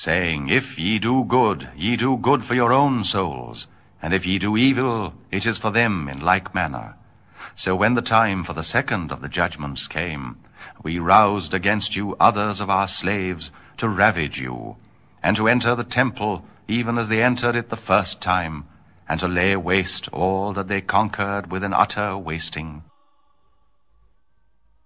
saying, If ye do good, ye do good for your own souls, and if ye do evil, it is for them in like manner. So when the time for the second of the judgments came, we roused against you others of our slaves to ravage you, and to enter the temple even as they entered it the first time, and to lay waste all that they conquered with an utter wasting.